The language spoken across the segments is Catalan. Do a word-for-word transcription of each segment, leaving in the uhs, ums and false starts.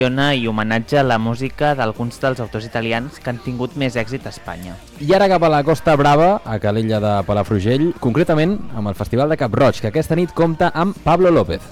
i homenatge a la música d'alguns dels autors italians que han tingut més èxit a Espanya. I ara cap a la Costa Brava, a Calella de Palafrugell, concretament amb el Festival de Cap-roig, que aquesta nit compta amb Pablo López.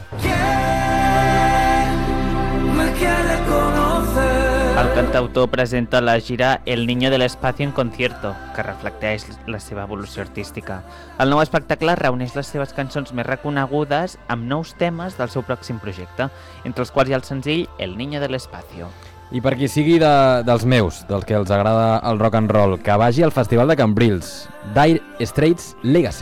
El cantautor presenta la gira El Niño del Espacio en concierto, que reflecteix la seva evolució artística. El nou espectacle reuneix les seves cançons més reconegudes amb nous temes del seu pròxim projecte, entre els quals hi ha el senzill El Niño del Espacio. I per qui sigui de, dels meus, dels que els agrada el rock and roll, que vagi al Festival de Cambrils, Dire Straits Legacy.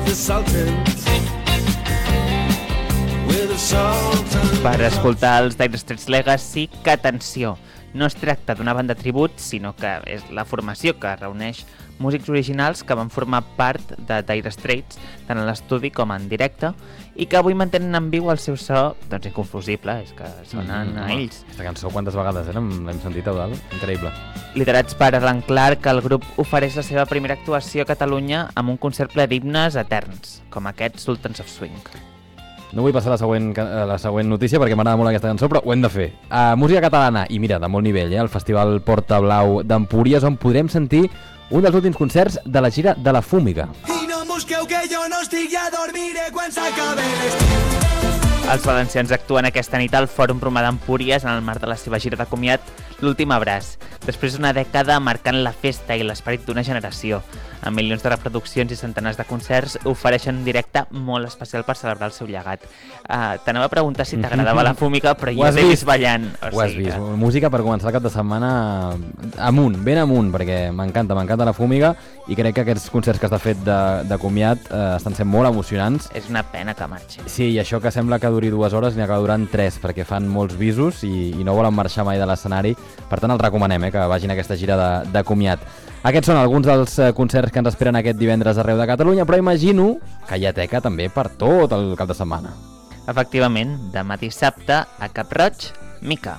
Per escoltar els Dire Straits Legacy, que atenció, no es tracta d'una banda tribut, sinó que és la formació que reuneix músics originals que van formar part de Dire Straits, tant en l'estudi com en directe, i que avui mantenen en viu el seu so, doncs inconfusible, és que sonen mm, a ells. Aquesta cançó quantes vegades eh? l'hem sentit, Eudal? Increïble. Liderats per Alan Clark, el grup ofereix la seva primera actuació a Catalunya amb un concert ple d'himnes eterns, com aquest Sultans of Swing. No vull passar a la següent, a la següent notícia perquè m'agrada molt aquesta cançó, però ho hem de fer. Uh, música catalana, i mira, de molt nivell, eh? El Festival Porta Blau d'Empúries, on podrem sentir un dels últims concerts de la gira de la Fúmiga. I no busqueu que jo no estigui a dormir quan s'acabe l'estiu. Els valencians actuen aquesta nit al Fòrum Romà d'Empúries en el marc de la seva gira de comiat L'Últim Abraç, després d'una dècada marcant la festa i l'esperit d'una generació. Amb milions de reproduccions i centenars de concerts, ofereixen un directe molt especial per celebrar el seu llegat. Uh, T'anava a preguntar si t'agradava la Fúmiga, però jo t'he vist ballant. O Ho has sigui vist. que... Música per començar el cap de setmana amunt, ben amunt, perquè m'encanta, m'encanta la Fúmiga i crec que aquests concerts que està fet de, de comiat eh, estan sent molt emocionants. És una pena que marxi. Sí, i això que sembla que duri dues hores n'hi acaba durant tres, perquè fan molts visos i, i no volen marxar mai de l'escenari. Per tant, els recomanem eh, que vagin a aquesta gira de, de comiat. Aquests són alguns dels eh, concerts que ens esperen aquest divendres arreu de Catalunya, però imagino que hi ha teca també per tot el cap de setmana. Efectivament, demà dissabte a Cap-roig, Mica.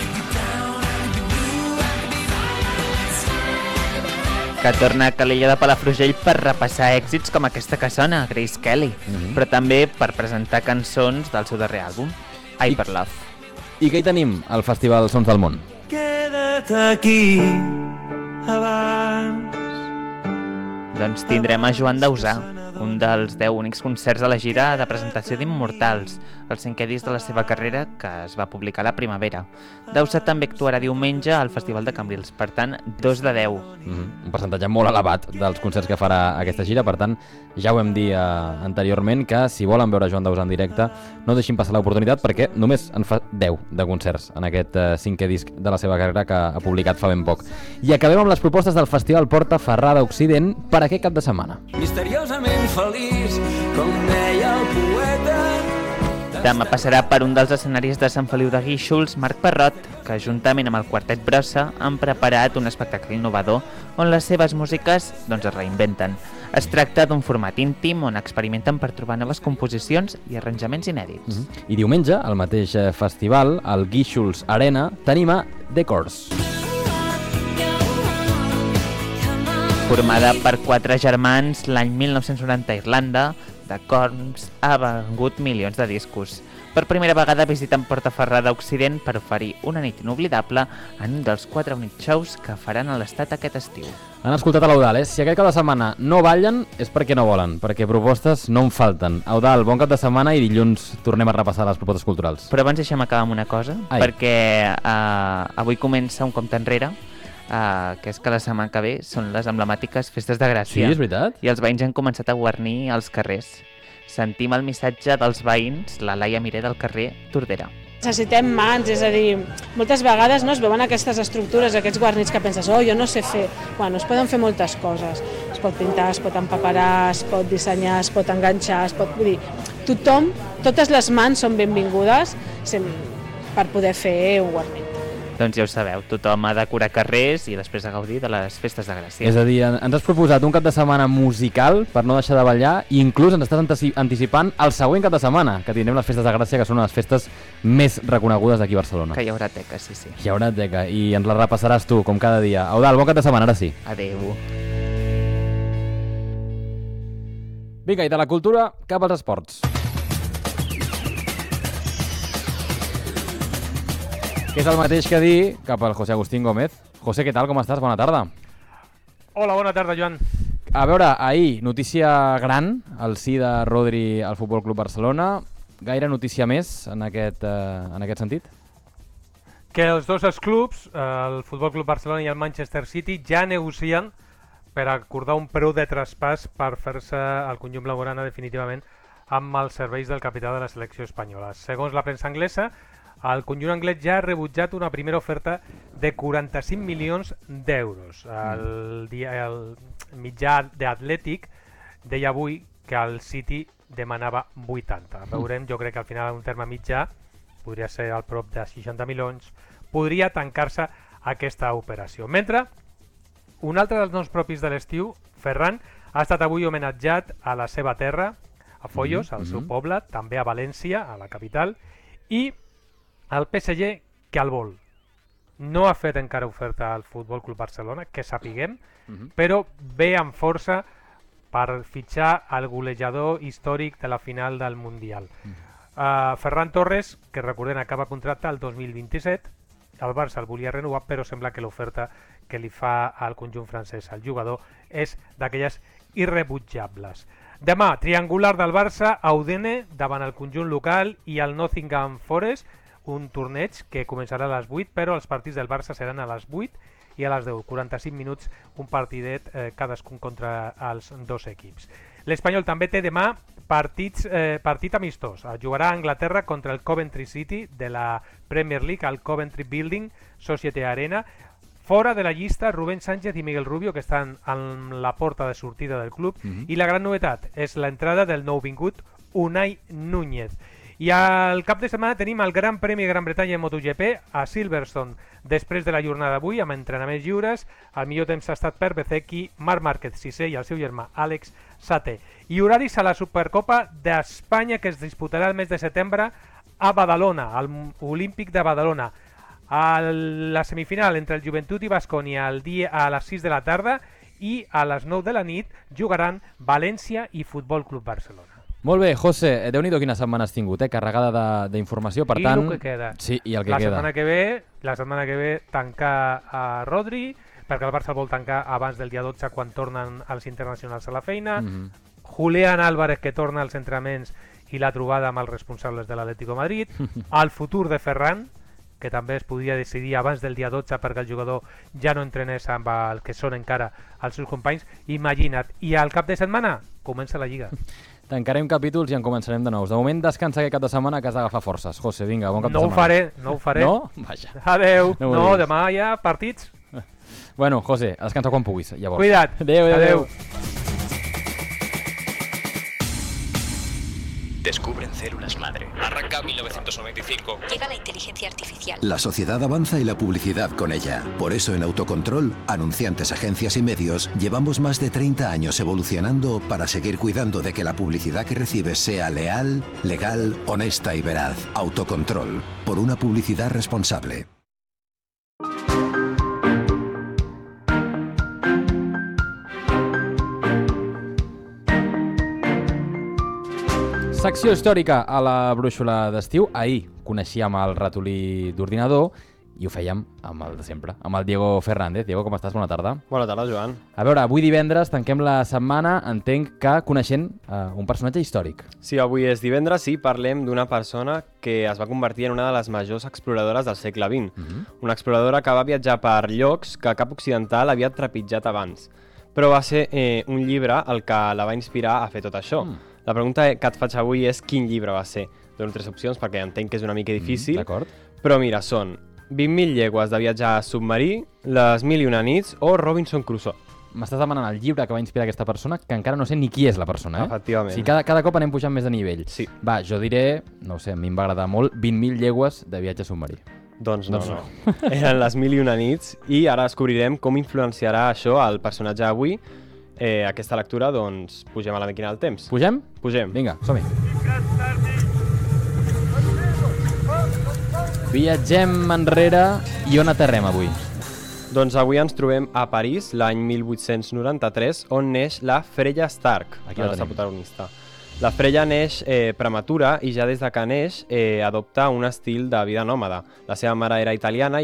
Que torna a Calella de Palafrugell per repassar èxits com aquesta que sona, Grace Kelly, mm-hmm. però també per presentar cançons del seu darrer àlbum, Hyper Love. I què hi tenim al Festival Sons del Món? Queda't aquí abans. Doncs tindrem a Joan Dausà, un dels deu únics concerts de la gira de presentació d'Immortals, el cinquè disc de la seva carrera que es va publicar a la primavera. Dausà també actuarà diumenge al Festival de Cambrils, per tant, dos de deu. Mm-hmm. Un percentatge molt elevat dels concerts que farà aquesta gira, per tant, ja ho hem dit eh, anteriorment, que si volen veure Joan Dausà en directe, no deixin passar l'oportunitat perquè només en fa deu de concerts en aquest eh, cinquè disc de la seva carrera que ha publicat fa ben poc. I acabem amb les propostes del Festival Porta Ferrada Occident per aquest cap de setmana. Misteriosament feliç, com deia el poeta. Demà passarà per un dels escenaris de Sant Feliu de Guíxols, Marc Parrot, que juntament amb el Quartet Brossa han preparat un espectacle innovador on les seves músiques doncs, es reinventen. Es tracta d'un format íntim on experimenten per trobar noves composicions i arranjaments inèdits. Mm-hmm. I diumenge, al mateix festival, al Guíxols Arena, tenim a The Course. Formada per quatre germans l'any mil nou-cents noranta a Irlanda, The Course ha vengut milions de discos. Per primera vegada visiten Portaferrada Occident per oferir una nit inoblidable en un dels quatre únics shows que faran a l'estat aquest estiu. Han escoltat a l'Eudal, eh? Si aquest cap de setmana no ballen és perquè no volen, perquè propostes no en falten. Eudal, bon cap de setmana i dilluns tornem a repassar les propostes culturals. Però abans deixem acabar amb una cosa, Ai. perquè uh, avui comença un compte enrere, Uh, que és que la setmana que ve són les emblemàtiques festes de Gràcia. Sí, és veritat. I els veïns han començat a guarnir els carrers. Sentim el missatge dels veïns, la Laia Miré del carrer Tordera. Necessitem mans, és a dir, moltes vegades no es veuen aquestes estructures, aquests guarnits que penses, oh, jo no sé fer. Bueno, es poden fer moltes coses. Es pot pintar, es pot empaperar, es pot dissenyar, es pot enganxar, es pot... Vull dir, tothom, totes les mans són benvingudes per poder fer un guarnit. Doncs ja ho sabeu, tothom ha de decorar carrers i després a gaudir de les festes de Gràcia. És a dir, ens has proposat un cap de setmana musical per no deixar de ballar i inclús ens estàs anticipant el següent cap de setmana, que tindrem les festes de Gràcia, que són les festes més reconegudes d'aquí a Barcelona. Que hi haurà teca, sí, sí. Hi haurà teca i ens la repassaràs tu, com cada dia. Eudal, bon cap de setmana, ara sí. Adéu. Vinga, i de la cultura cap als esports. Que és el mateix que dir cap al José Agustín Gómez. José, què tal, com estàs? Bona tarda. Hola, bona tarda, Joan. A veure, ahir, notícia gran, el sí de Rodri al Futbol Club Barcelona. Gaire notícia més en aquest, eh, en aquest sentit? Que els dos els clubs, el Futbol Club Barcelona i el Manchester City, ja negocien per acordar un preu de traspàs per fer-se el conjunt blaugrana definitivament amb els serveis del capità de la selecció espanyola. Segons la premsa anglesa, el conjunt anglès ja ha rebutjat una primera oferta de quaranta-cinc milions d'euros. El, dia, el mitjà d'Atlètic deia avui que el City demanava vuitanta. Veurem, jo crec que al final un terme mitjà podria ser al prop de seixanta milions, podria tancar-se aquesta operació. Mentre, un altre dels noms propis de l'estiu, Ferran, ha estat avui homenatjat a la seva terra, a Foios, al seu poble, també a València, a la capital, i el P S G que el vol. No ha fet encara oferta al Futbol Club Barcelona, que sapiguem, uh-huh. però ve amb força per fitxar el golejador històric de la final del Mundial. Uh-huh. Uh, Ferran Torres, que recordem acaba contracte el dos mil vint-i-set, el Barça el volia renovar, però sembla que l'oferta que li fa al conjunt francès al jugador és d'aquelles irrebutjables. Demà, triangular del Barça a Udine davant el conjunt local i el Nottingham Forest, un torneig que començarà a les vuit, però els partits del Barça seran a les vuit i a les deu, quaranta-cinc minuts, un partidet eh, cadascun contra els dos equips. L'Espanyol també té demà partits, eh, partit amistós. Jugarà a Anglaterra contra el Coventry City de la Premier League al Coventry Building Society Arena. Fora de la llista, Rubén Sánchez i Miguel Rubio, que estan en la porta de sortida del club. Uh-huh. I la gran novetat és l'entrada del nouvingut Unai Núñez. I al cap de setmana tenim el Gran Premi de Gran Bretanya en MotoGP a Silverstone. Després de la jornada d'avui, amb entrenaments lliures, el millor temps ha estat per Bezzecchi, Marc Márquez sisè i el seu germà Àlex setè. I horaris a la Supercopa d'Espanya, que es disputarà el mes de setembre a Badalona, al Olímpic de Badalona. A la semifinal entre el Joventut i Baskonia el dia a les sis de la tarda i a les nou de la nit jugaran València i Futbol Club Barcelona. Molt bé, José, Déu-n'hi-do quina setmana has tingut, eh? Carregada d'informació, per I tant... el que queda. Sí, i el que la queda. Setmana que ve, la setmana que ve tancar a Rodri, perquè el Barça el vol tancar abans del dia dotze quan tornen els internacionals a la feina. Mm-hmm. Julián Álvarez, que torna als entrenaments i la trobada amb els responsables de l'Atlético de Madrid. El futur de Ferran, que també es podia decidir abans del dia dotze perquè el jugador ja no entrenés amb el que són encara els seus companys. Imagina't. I al cap de setmana comença la Lliga. Tancarem capítols i en començarem de nous. De moment descansa aquest cap de setmana que has d'agafar forces. José, vinga, bon cap no de setmana. No ho faré, no ho faré. No? Vaja. Adeu. No, no demà hi ha partits. Bueno, José, descansa quan puguis, llavors. Cuida't. Adeu, adeu. adeu. Descubren células madre. Arranca mil novecientos noventa y cinco. Llega la inteligencia artificial. La sociedad avanza y la publicidad con ella. Por eso en Autocontrol, anunciantes, agencias y medios, llevamos más de treinta años evolucionando para seguir cuidando de que la publicidad que recibes sea leal, legal, honesta y veraz. Autocontrol, por una publicidad responsable. Secció històrica a la brúixola d'estiu. Ahir coneixíem el ratolí d'ordinador i ho fèiem amb el de sempre, amb el Diego Fernández. Diego, com estàs? Bona tarda. Bona tarda, Joan. A veure, avui divendres tanquem la setmana, entenc que coneixent uh, un personatge històric. Sí, avui és divendres i parlem d'una persona que es va convertir en una de les majors exploradores del segle vint. Uh-huh. Una exploradora que va viatjar per llocs que cap occidental havia trepitjat abans. Però va ser eh, un llibre el que la va inspirar a fer tot això. Mm. La pregunta que et faig avui és quin llibre va ser. Dono tres opcions perquè entenc que és una mica difícil. Mm, d'acord. Però mira, són vint mil llegües de viatjar submarí, Les mil i una nits o Robinson Crusoe. M'estàs demanant el llibre que va inspirar aquesta persona, que encara no sé ni qui és la persona, eh? Efectivament. O sigui, cada, cada cop anem pujant més de nivell. Sí. Va, jo diré, no sé, a mi em va agradar molt, vint mil llegües de viatge submarí. Doncs no, doncs no. no. Eren Les mil i una nits i ara descobrirem com influenciarà això el personatge avui. Eh, aquesta lectura, doncs, pugem a la màquina del temps. Pugem? Pugem. Vinga, som-hi. Viatgem enrere i on aterrem avui? Doncs avui ens trobem a París, l'any mil vuit-cents noranta-tres, on neix la Freya Stark, Aquí la la nostra tenim. protagonista. La Freya neix eh, prematura i ja des de que neix eh, adopta un estil de vida nòmada. La seva mare era italiana